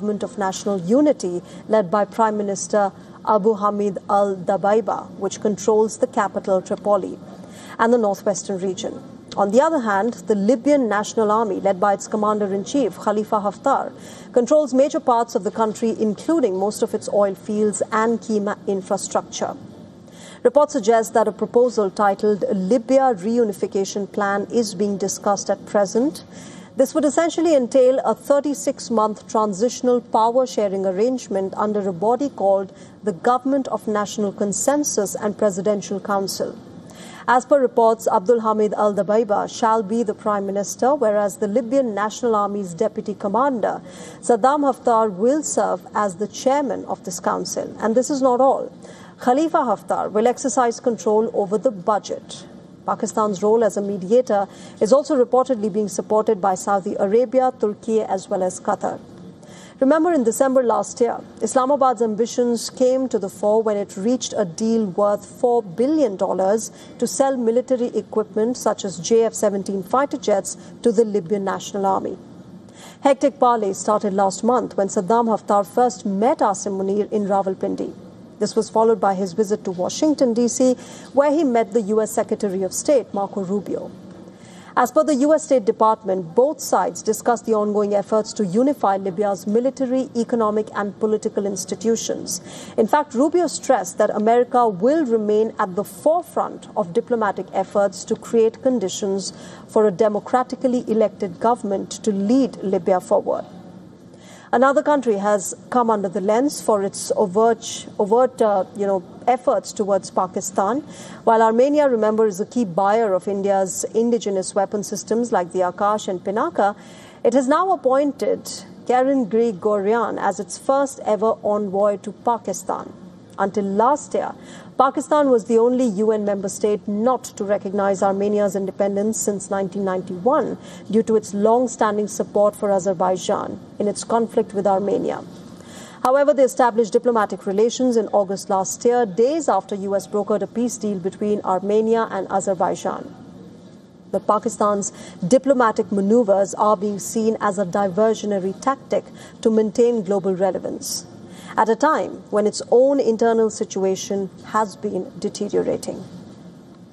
Government of National Unity led by Prime Minister Abu Hamid al-Dabaiba, which controls the capital Tripoli and the northwestern region. On the other hand, the Libyan National Army, led by its commander-in-chief, Khalifa Haftar, controls major parts of the country, including most of its oil fields and key infrastructure. Reports suggest that a proposal titled Libya Reunification Plan is being discussed at present. This would essentially entail a 36-month transitional power-sharing arrangement under a body called the Government of National Consensus and Presidential Council. As per reports, Abdul Hamid al-Dabaiba shall be the Prime Minister, whereas the Libyan National Army's Deputy Commander, Saddam Haftar, will serve as the chairman of this council. And this is not all. Khalifa Haftar will exercise control over the budget. Pakistan's role as a mediator is also reportedly being supported by Saudi Arabia, Turkey, as well as Qatar. Remember, in December last year, Islamabad's ambitions came to the fore when it reached a deal worth $4 billion to sell military equipment such as JF-17 fighter jets to the Libyan National Army. Hectic parley started last month when Saddam Haftar first met Asim Munir in Rawalpindi. This was followed by his visit to Washington, D.C., where he met the U.S. Secretary of State, Marco Rubio. As per the U.S. State Department, both sides discussed the ongoing efforts to unify Libya's military, economic and political institutions. In fact, Rubio stressed that America will remain at the forefront of diplomatic efforts to create conditions for a democratically elected government to lead Libya forward. Another country has come under the lens for its overt efforts towards Pakistan. While Armenia, remember, is a key buyer of India's indigenous weapon systems like the Akash and Pinaka, it has now appointed Karen Grigoryan as its first ever envoy to Pakistan. Until last year, Pakistan was the only UN member state not to recognize Armenia's independence since 1991 due to its long-standing support for Azerbaijan in its conflict with Armenia. However, they established diplomatic relations in August last year, days after US brokered a peace deal between Armenia and Azerbaijan. But Pakistan's diplomatic maneuvers are being seen as a diversionary tactic to maintain global relevance at a time when its own internal situation has been deteriorating.